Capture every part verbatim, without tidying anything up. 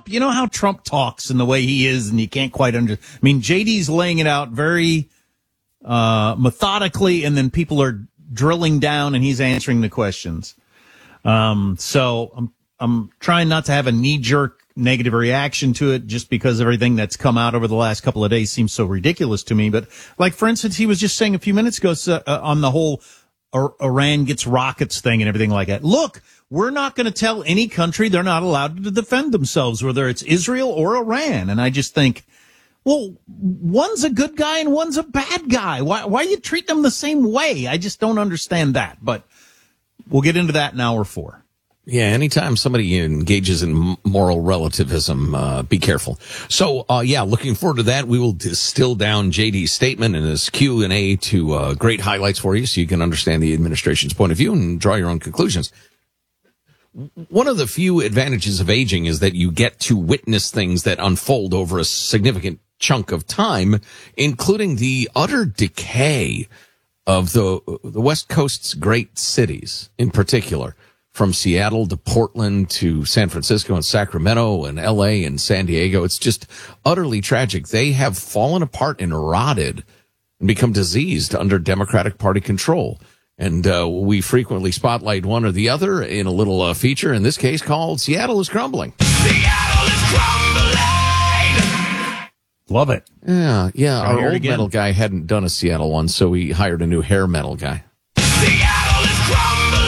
Trump, you know how Trump talks and the way he is, and you can't quite under. I mean, J D's laying it out very uh, methodically, and then people are drilling down, and he's answering the questions. Um, so I'm I'm trying not to have a knee jerk negative reaction to it, just because everything that's come out over the last couple of days seems so ridiculous to me. But like, for instance, he was just saying a few minutes ago uh, on the whole Iran gets rockets thing and everything like that. Look, we're not going to tell any country they're not allowed to defend themselves, whether it's Israel or Iran. And I just think, well, one's a good guy and one's a bad guy. Why, why you treat them the same way? I just don't understand that. But we'll get into that in hour four. Yeah, anytime somebody engages in moral relativism, uh, be careful. So, uh, yeah, looking forward to that. We will distill down J D's statement and his Q and A to uh, great highlights for you so you can understand the administration's point of view and draw your own conclusions. One of the few advantages of aging is that you get to witness things that unfold over a significant chunk of time, including the utter decay of the the West Coast's great cities in particular. From Seattle to Portland to San Francisco and Sacramento and L A and San Diego. It's just utterly tragic. They have fallen apart and rotted and become diseased under Democratic Party control. And uh, we frequently spotlight one or the other in a little uh, feature, in this case called Seattle is Crumbling. Seattle is crumbling! Love it. Yeah, yeah. Our old metal guy hadn't done a Seattle one, so we hired a new hair metal guy. Seattle is crumbling!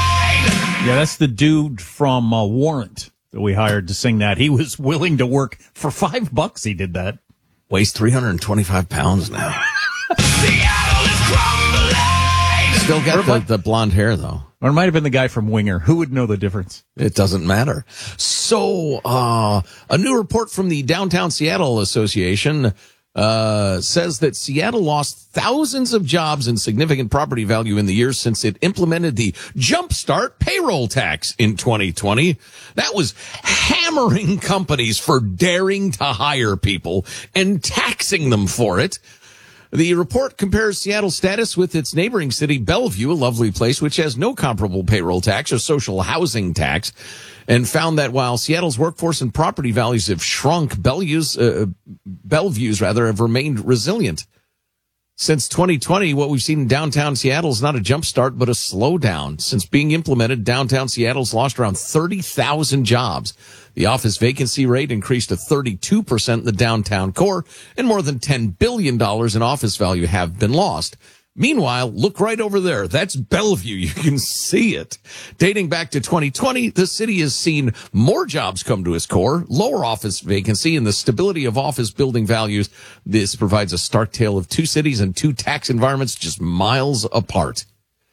Yeah, that's the dude from uh, Warrant that we hired to sing that. He was willing to work for five bucks. He did that. Weighs three hundred twenty-five pounds now. Seattle is crumbling! Still got the, the blonde hair, though. Or it might have been the guy from Winger. Who would know the difference? It doesn't matter. So, uh, a new report from the Downtown Seattle Association Uh, says that Seattle lost thousands of jobs and significant property value in the years since it implemented the Jumpstart payroll tax in twenty twenty. That was hammering companies for daring to hire people and taxing them for it. The report compares Seattle's status with its neighboring city, Bellevue, a lovely place which has no comparable payroll tax or social housing tax, and found that while Seattle's workforce and property values have shrunk, Bellevue's, uh, Bellevue's rather, have remained resilient. Since twenty twenty, what we've seen in downtown Seattle is not a jump start, but a slowdown. Since being implemented, downtown Seattle's lost around thirty thousand jobs. The office vacancy rate increased to thirty-two percent in the downtown core, and more than ten billion dollars in office value have been lost. Meanwhile, look right over there. That's Bellevue. You can see it. Dating back to twenty twenty, the city has seen more jobs come to its core, lower office vacancy, and the stability of office building values. This provides a stark tale of two cities and two tax environments just miles apart.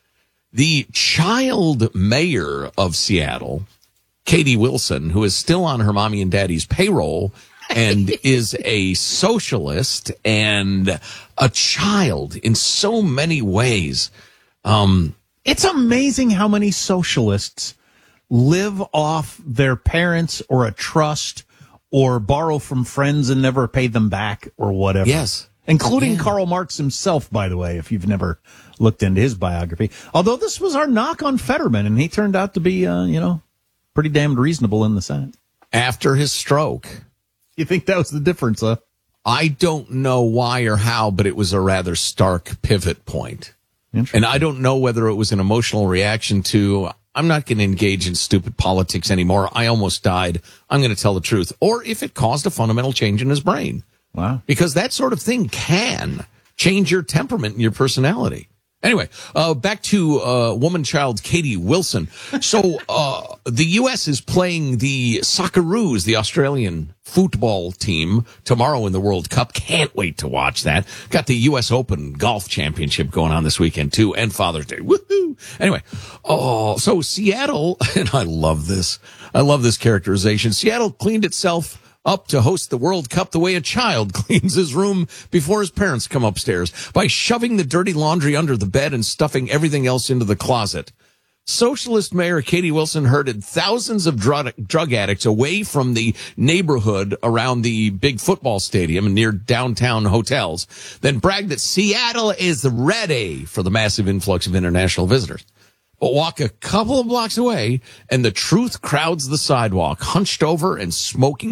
The child mayor of Seattle, Katie Wilson, who is still on her mommy and daddy's payroll, and is a socialist and a child in so many ways. Um, it's amazing how many socialists live off their parents or a trust or borrow from friends and never pay them back or whatever. Yes. Including yeah. Karl Marx himself, by the way, if you've never looked into his biography. Although this was our knock on Fetterman, and he turned out to be, uh, you know, pretty damned reasonable in the Senate. After his stroke. You think that was the difference, huh? I don't know why or how, but it was a rather stark pivot point. And I don't know whether it was an emotional reaction to, I'm not going to engage in stupid politics anymore. I almost died. I'm going to tell the truth. Or if it caused a fundamental change in his brain. Wow. Because that sort of thing can change your temperament and your personality. Anyway, uh, back to, uh, woman child Katie Wilson. So, uh, the U S is playing the Socceroos, the Australian football team, tomorrow in the World Cup. Can't wait to watch that. Got the U S Open Golf Championship going on this weekend too, and Father's Day. Woohoo! Anyway, oh, so Seattle, and I love this. I love this characterization. Seattle cleaned itself up to host the World Cup the way a child cleans his room before his parents come upstairs, by shoving the dirty laundry under the bed and stuffing everything else into the closet. Socialist Mayor Katie Wilson herded thousands of drug, drug addicts away from the neighborhood around the big football stadium and near downtown hotels, then bragged that Seattle is ready for the massive influx of international visitors. But walk a couple of blocks away, and the truth crowds the sidewalk, hunched over and smoking